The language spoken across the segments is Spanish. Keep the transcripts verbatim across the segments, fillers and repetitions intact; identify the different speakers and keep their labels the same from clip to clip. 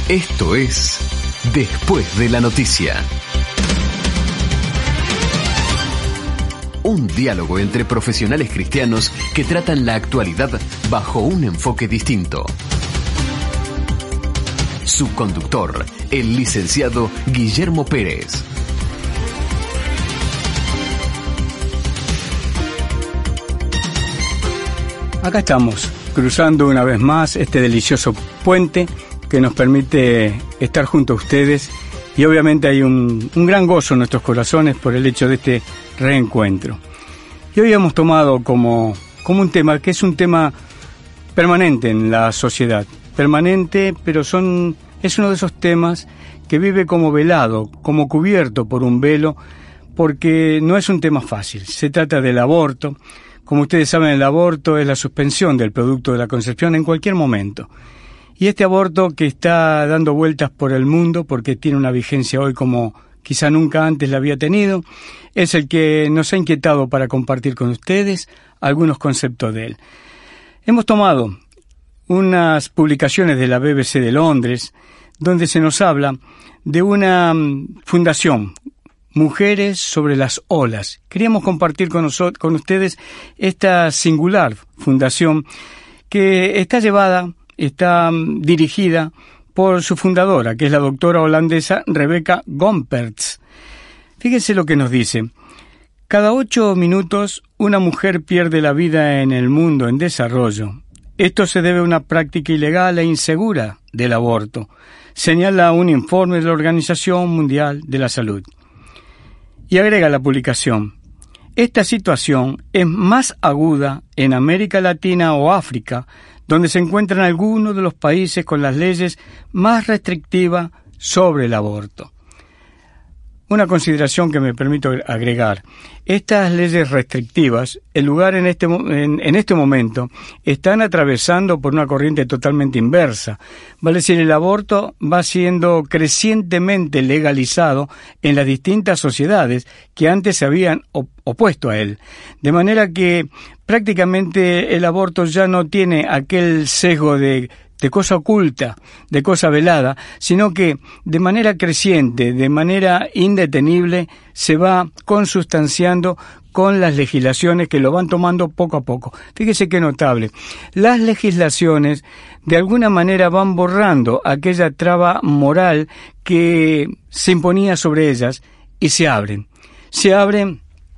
Speaker 1: Esto es Después de la Noticia. Un diálogo entre profesionales cristianos que tratan la actualidad bajo un enfoque distinto. Su conductor, el licenciado Guillermo Pérez.
Speaker 2: Acá estamos, cruzando una vez más este delicioso puente que nos permite estar junto a ustedes, y obviamente hay un, un gran gozo en nuestros corazones por el hecho de este reencuentro. Y hoy hemos tomado como, como un tema que es un tema permanente en la sociedad, permanente, pero son es uno de esos temas que vive como velado, como cubierto por un velo, porque no es un tema fácil. Se trata del aborto. Como ustedes saben, el aborto es la suspensión del producto de la concepción en cualquier momento. Y este aborto que está dando vueltas por el mundo, porque tiene una vigencia hoy como quizá nunca antes la había tenido, es el que nos ha inquietado para compartir con ustedes algunos conceptos de él. Hemos tomado unas publicaciones de la B B C de Londres, donde se nos habla de una fundación, Mujeres sobre las Olas. Queríamos compartir con, nosotros, con ustedes esta singular fundación que está llevada, está dirigida por su fundadora, que es la doctora holandesa Rebecca Gompertz. Fíjense lo que nos dice. Cada ocho minutos una mujer pierde la vida en el mundo en desarrollo. Esto se debe a una práctica ilegal e insegura del aborto, señala un informe de la Organización Mundial de la Salud. Y agrega la publicación, esta situación es más aguda en América Latina o África, donde se encuentran algunos de los países con las leyes más restrictivas sobre el aborto. Una consideración que me permito agregar. Estas leyes restrictivas, el lugar en este, en, en este momento, están atravesando por una corriente totalmente inversa. Vale decir, el aborto va siendo crecientemente legalizado en las distintas sociedades que antes se habían op- opuesto a él. De manera que prácticamente el aborto ya no tiene aquel sesgo de de cosa oculta, de cosa velada, sino que de manera creciente, de manera indetenible, se va consustanciando con las legislaciones que lo van tomando poco a poco. Fíjese qué notable. Las legislaciones de alguna manera van borrando aquella traba moral que se imponía sobre ellas y se abren. Se abren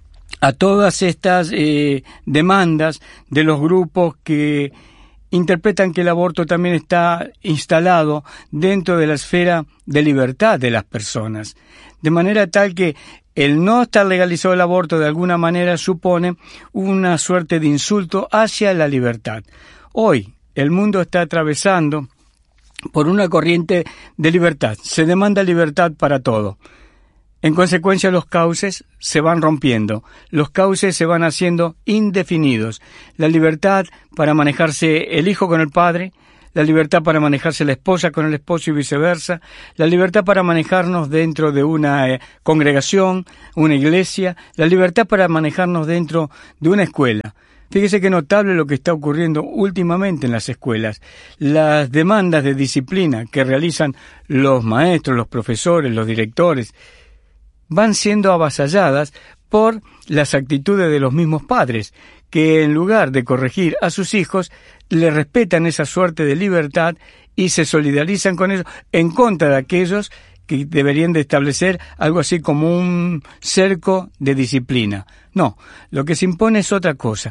Speaker 2: a todas estas eh, demandas de los grupos que interpretan que el aborto también está instalado dentro de la esfera de libertad de las personas, de manera tal que el no estar legalizado el aborto de alguna manera supone una suerte de insulto hacia la libertad. Hoy el mundo está atravesando por una corriente de libertad, se demanda libertad para todo. En consecuencia, los cauces se van rompiendo, los cauces se van haciendo indefinidos. La libertad para manejarse el hijo con el padre, la libertad para manejarse la esposa con el esposo y viceversa, la libertad para manejarnos dentro de una eh, congregación, una iglesia, la libertad para manejarnos dentro de una escuela. Fíjese qué notable lo que está ocurriendo últimamente en las escuelas. Las demandas de disciplina que realizan los maestros, los profesores, los directores, van siendo avasalladas por las actitudes de los mismos padres, que en lugar de corregir a sus hijos, le respetan esa suerte de libertad y se solidarizan con ellos en contra de aquellos que deberían de establecer algo así como un cerco de disciplina. No, lo que se impone es otra cosa.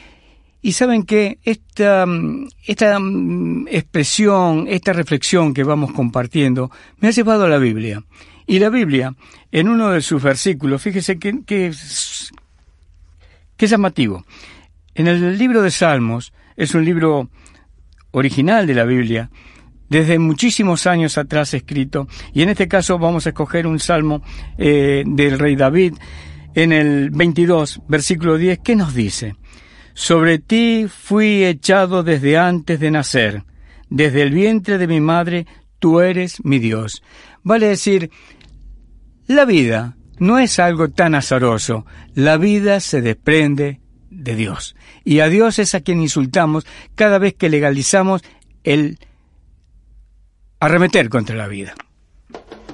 Speaker 2: Y saben que esta, esta expresión, esta reflexión que vamos compartiendo, me ha llevado a la Biblia. Y la Biblia, en uno de sus versículos, fíjese que, que, que llamativo. En el libro de Salmos, es un libro original de la Biblia, desde muchísimos años atrás escrito, y en este caso vamos a escoger un salmo eh, del rey David, en el veintidós, versículo diez, ¿qué nos dice? Sobre ti fui echado desde antes de nacer, desde el vientre de mi madre, tú eres mi Dios. Vale decir, la vida no es algo tan azaroso, la vida se desprende de Dios. Y a Dios es a quien insultamos cada vez que legalizamos el arremeter contra la vida.